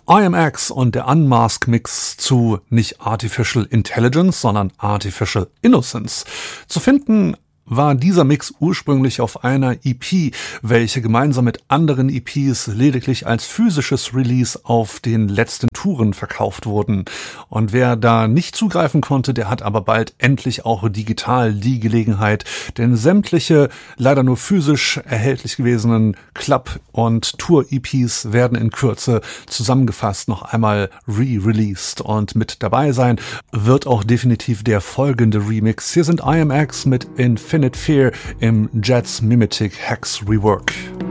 IMX und der Unmask Mix zu nicht Artificial Intelligence, sondern Artificial Innocence. Zu finden war dieser Mix ursprünglich auf einer EP, welche gemeinsam mit anderen EPs lediglich als physisches Release auf den letzten Touren verkauft wurden. Und wer da nicht zugreifen konnte, der hat aber bald endlich auch digital die Gelegenheit, denn sämtliche, leider nur physisch erhältlich gewesenen Club- und Tour-EPs werden in Kürze zusammengefasst noch einmal re-released. Und mit dabei sein wird auch definitiv der folgende Remix. Hier sind IMX mit Infinite Fear im Jets Mimetic Hex Rework.